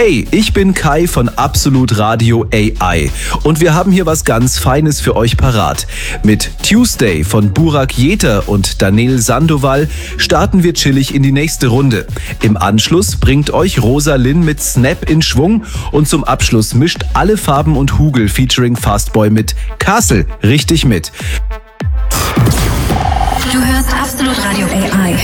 Hey, ich bin Kai von Absolut Radio AI und wir haben hier was ganz Feines für euch parat. Mit Tuesday von Burak Jeter und Daniel Sandoval starten wir chillig in die nächste Runde. Im Anschluss bringt euch Rosa Linn mit Snap in Schwung und zum Abschluss mischt Alle Farben und Hugel featuring Fastboy mit Castle richtig mit. Du hörst Absolut Radio AI.